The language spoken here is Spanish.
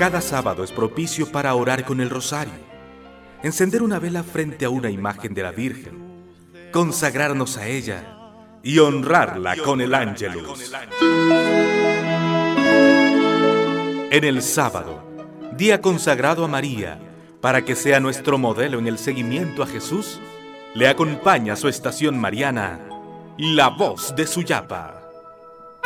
Cada sábado es propicio para orar con el rosario, encender una vela frente a una imagen de la Virgen, consagrarnos a ella y honrarla con el Ángelus. En el sábado, día consagrado a María, para que sea nuestro modelo en el seguimiento a Jesús, le acompaña su estación mariana, La Voz de Suyapa.